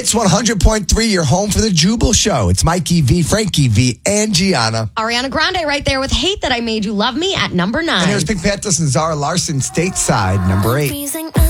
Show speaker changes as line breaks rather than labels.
Hits 100.3, your home for the Jubal Show. It's Mikey V, Frankie V, and Gianna.
Ariana Grande right there with Hate That I Made You Love Me at number 9.
And here's Pink Panthers and Zara Larson, Stateside, number 8.